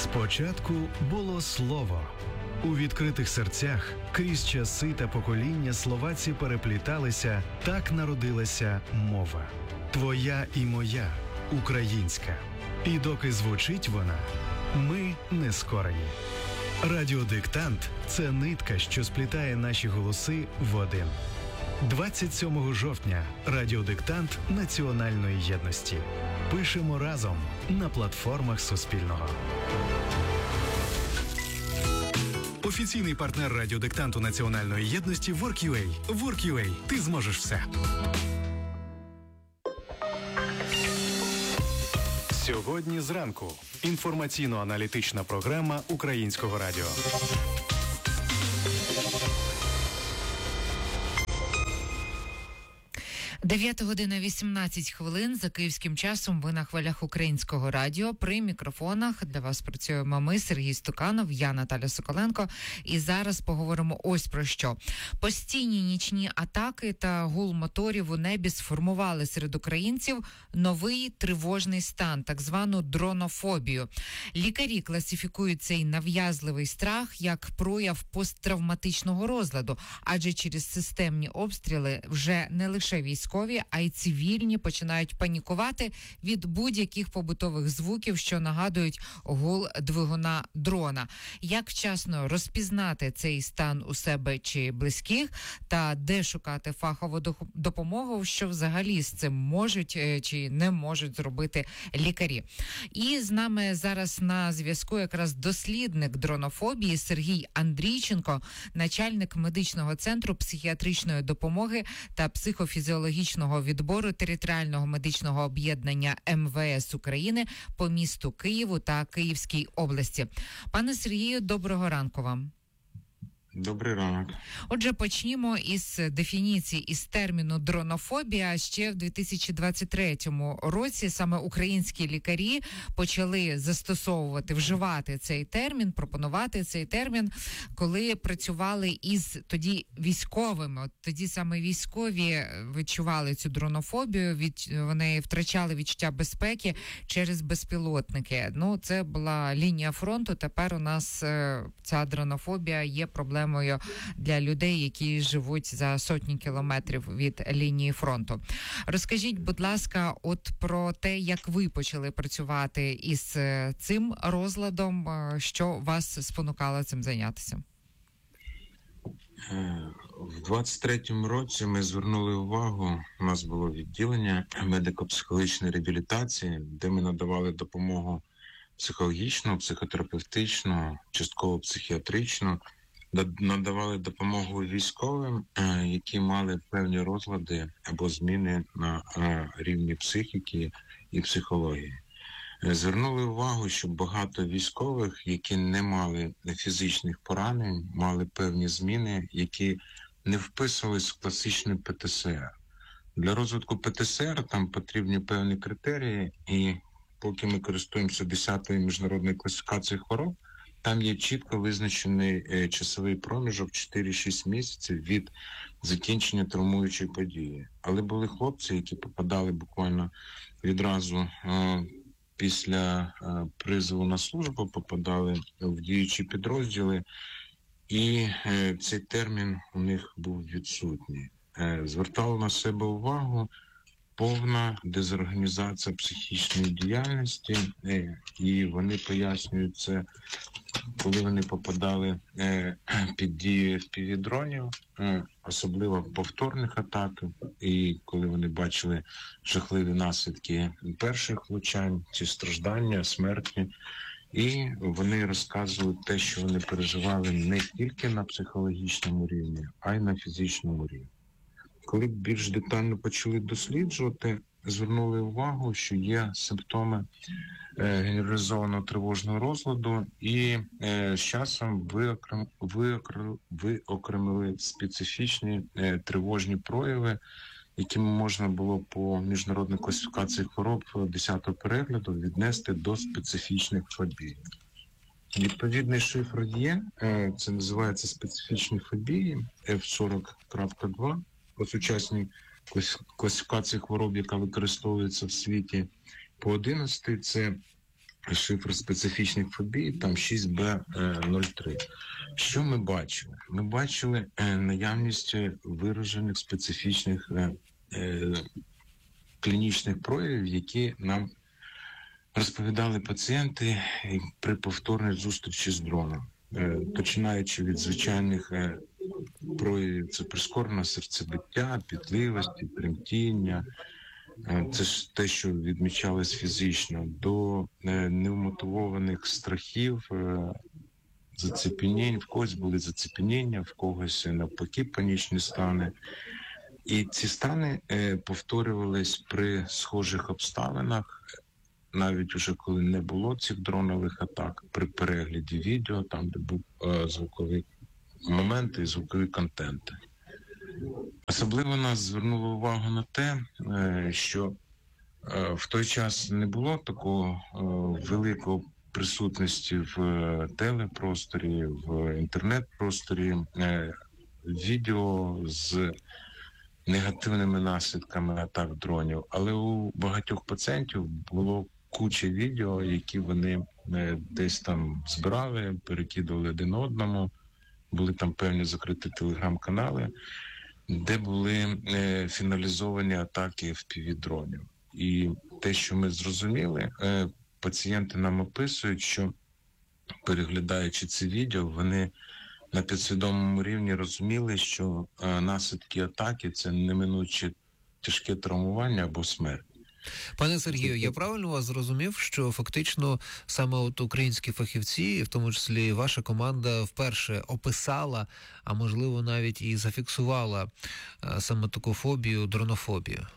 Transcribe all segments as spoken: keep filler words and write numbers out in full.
Спочатку було слово. У відкритих серцях крізь часи та покоління словаці перепліталися, так народилася мова. Твоя і моя, українська. І доки звучить вона, ми не скорені. Радіодиктант – це нитка, що сплітає наші голоси в один. двадцять сьомого жовтня радіодиктант національної єдності. Пишемо разом на платформах Суспільного. Офіційний партнер радіодиктанту національної єдності WorkUA. WorkUA. Ти зможеш все. Сьогодні зранку. Інформаційно-аналітична програма Українського радіо. дев'ята година вісімнадцять хвилин за київським часом. Ви на хвилях Українського радіо. При мікрофонах для вас працюємо ми, Сергій Стуканов, я Наталя Соколенко. І зараз поговоримо ось про що. Постійні нічні атаки та гул моторів у небі сформували серед українців новий тривожний стан, так звану дронофобію. Лікарі класифікують цей нав'язливий страх як прояв посттравматичного розладу, адже через системні обстріли вже не лише військові, а й цивільні починають панікувати від будь-яких побутових звуків, що нагадують гул двигуна дрона. Як вчасно розпізнати цей стан у себе чи близьких, та де шукати фахову допомогу, що взагалі з цим можуть чи не можуть зробити лікарі. І з нами зараз на зв'язку якраз дослідник дронофобії Сергій Андрійченко, начальник медичного центру психіатричної допомоги та психофізіологічної відбору територіального медичного об'єднання ем ве ес України по місту Києву та Київській області. Пане Сергію, доброго ранку вам. Добрий ранок. Отже, почнімо із дефініції, із терміну дронофобія. Ще в дві тисячі двадцять третьому році саме українські лікарі почали застосовувати, вживати цей термін, пропонувати цей термін, коли працювали із тоді військовими. От тоді саме військові відчували цю дронофобію, від, вони втрачали відчуття безпеки через безпілотники. Ну, це була лінія фронту, тепер у нас е, ця дронофобія є проблемою для людей, які живуть за сотні кілометрів від лінії фронту. Розкажіть, будь ласка, от про те, як ви почали працювати із цим розладом, що вас спонукало цим зайнятися? В двадцять третьому році ми звернули увагу, у нас було відділення медико-психологічної реабілітації, де ми надавали допомогу психологічну, психотерапевтичну, частково психіатричну, надавали допомогу військовим, які мали певні розлади або зміни на рівні психіки і психології. Звернули увагу, що багато військових, які не мали фізичних поранень, мали певні зміни, які не вписувались в класичний пе те ес ер. Для розвитку пе те ес ер там потрібні певні критерії, і поки ми користуємося десятою міжнародною класифікацією хвороб, там є чітко визначений е, часовий проміжок чотири-шість місяців від закінчення травмуючої події. Але були хлопці, які попадали буквально відразу е, після е, призову на службу, попадали в діючі підрозділи, і е, цей термін у них був відсутній. Е, звертало на себе увагу повна дезорганізація психічної діяльності, е, і вони пояснюють це, коли вони попадали е, під дію еф пі ві-дронів, е, особливо повторних атак, і коли вони бачили жахливі наслідки перших влучань, ці страждання, смерті, і вони розказують те, що вони переживали не тільки на психологічному рівні, а й на фізичному рівні. Коли більш детально почали досліджувати, звернули увагу, що є симптоми е, генералізованого тривожного розладу, і е, з часом виокрем, виокрем, виокремили специфічні е, тривожні прояви, які можна було по міжнародній класифікації хвороб десятого перегляду віднести до специфічних фобій. Відповідний шифр є, е, це називається специфічні фобії еф сорок крапка два, по сучасній класифікації хвороб, яка використовується в світі. По одинадцятій це шифр специфічних фобій, там шість бе нуль три. Що ми бачили? Ми бачили наявність виражених специфічних клінічних проявів, які нам розповідали пацієнти при повторній зустрічі з дроном. Починаючи від звичайних проявів, це прискорене серцебиття, пітливості, тремтіння, це ж те, що відмічалось фізично, до невмотивованих страхів, зацепенінь, в когось були зацепеніння, в когось навпаки панічні стани. І ці стани повторювались при схожих обставинах, навіть уже коли не було цих дронових атак, при перегляді відео, там, де був звуковий момент і звукові контенти. Особливо нас звернуло увагу на те, що в той час не було такого великого присутності в телепросторі, в інтернет-просторі відео з негативними наслідками атак дронів. Але у багатьох пацієнтів було куча відео, які вони десь там збирали, перекидували один одному. Були там певні закриті телеграм-канали, де були е, фіналізовані атаки еф пі ві-дронів. І те, що ми зрозуміли, е, пацієнти нам описують, що переглядаючи ці відео, вони на підсвідомому рівні розуміли, що е, наслідки атаки – це неминуче тяжке травмування або смерть. Пане Сергію, я правильно вас зрозумів, що фактично саме от українські фахівці, в тому числі ваша команда, вперше описала, а можливо навіть і зафіксувала саме таку фобію, дронофобію?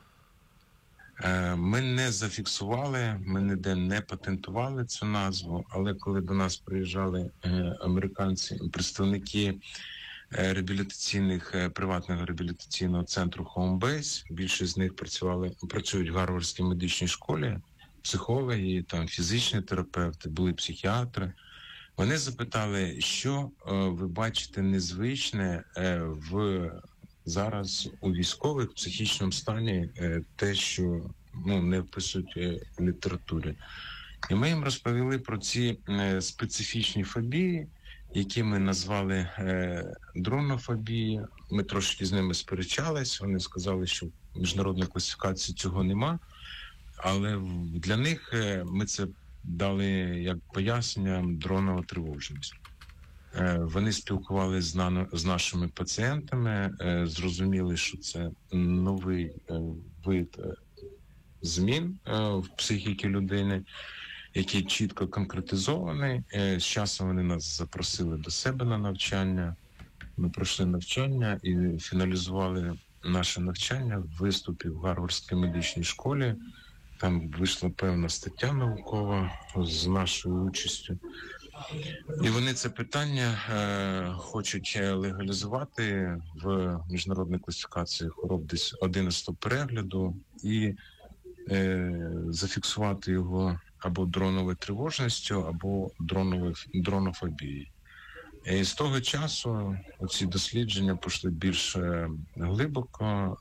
Ми не зафіксували, ми ніде не патентували цю назву, але коли до нас приїжджали американці, представники реабілітаційних, приватного реабілітаційного центру Homebase, більшість з них працювали, працюють в Гарвардській медичній школі, психологи, там фізичні терапевти, були психіатри. Вони запитали, що ви бачите незвичне в зараз у військових в психічному стані, те, що ну, не вписують в літературі. І ми їм розповіли про ці специфічні фобії, які ми назвали е, дронофобії. Ми трошки з ними сперечались, вони сказали, що в міжнародній класифікації цього нема, але для них е, ми це дали як пояснення дронова тривожність. Е, вони спілкувалися з, на, з нашими пацієнтами, е, зрозуміли, що це новий е, вид е, змін е, в психіці людини, який чітко конкретизований. З часом вони нас запросили до себе на навчання. Ми пройшли навчання і фіналізували наше навчання в виступі в Гарвардській медичній школі. Там вийшла певна стаття наукова з нашою участю. І вони це питання е, хочуть легалізувати в міжнародній класифікації хвороб десь одинадцятого перегляду і е, зафіксувати його або дроновою тривожністю, або дроновою дронофобією. І з того часу ці дослідження пішли більш глибоко,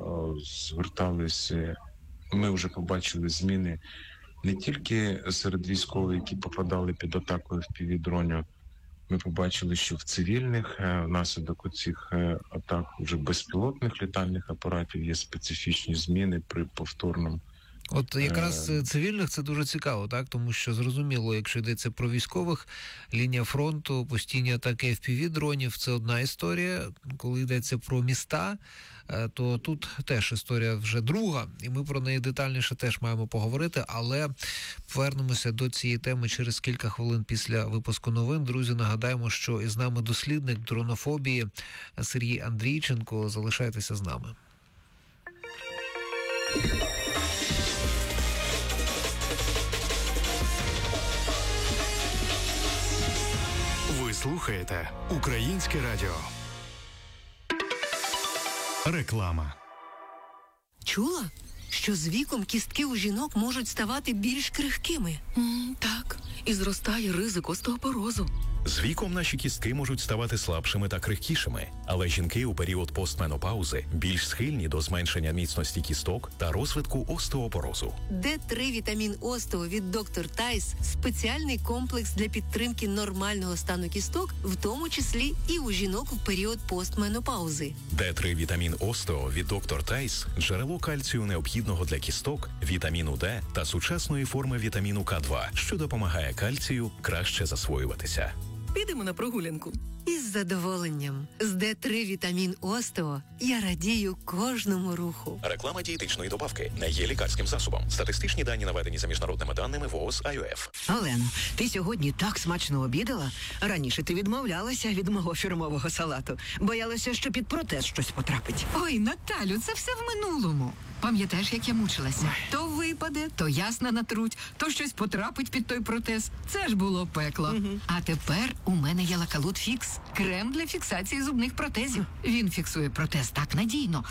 зверталися, ми вже побачили зміни не тільки серед військових, які попадали під атаку еф пі ві-дронів, ми побачили, що в цивільних внаслідок цих атак вже безпілотних літальних апаратів є специфічні зміни при повторному. От якраз цивільних це дуже цікаво, так? Тому що зрозуміло, якщо йдеться про військових, лінія фронту, постійні атаки еф пі ві-дронів – це одна історія. Коли йдеться про міста, то тут теж історія вже друга, і ми про неї детальніше теж маємо поговорити, але повернемося до цієї теми через кілька хвилин після випуску новин. Друзі, нагадаємо, що із нами дослідник дронофобії Сергій Андрійченко. Залишайтеся з нами. Ви слухаєте Українське радіо. Реклама. Чула, що з віком кістки у жінок можуть ставати більш крихкими? Mm, так, і зростає ризик остеопорозу. З віком наші кістки можуть ставати слабшими та крихкішими, але жінки у період постменопаузи більш схильні до зменшення міцності кісток та розвитку остеопорозу. Д три вітамін Остео від доктор Тайс – спеціальний комплекс для підтримки нормального стану кісток, в тому числі і у жінок в період постменопаузи. Д три вітамін Остео від доктор Тайс – джерело кальцію необхідного для кісток, вітаміну Д та сучасної форми вітаміну К два, що допомагає кальцію краще засвоюватися. Підемо на прогулянку. Із задоволенням. З Д три вітамін Остео я радію кожному руху. Реклама дієтичної добавки не є лікарським засобом. Статистичні дані наведені за міжнародними даними ВООЗ ай о еф. Олено, ти сьогодні так смачно обідала. Раніше ти відмовлялася від мого фірмового салату. Боялася, що під протез щось потрапить. Ой, Наталю, це все в минулому. Пам'ятаєш, як я мучилася? То випаде, то ясно натруть, то щось потрапить під той протез. Це ж було пекло. Угу. А тепер у мене є Лакалут Фікс. Крем для фіксації зубних протезів. Він фіксує протез так надійно,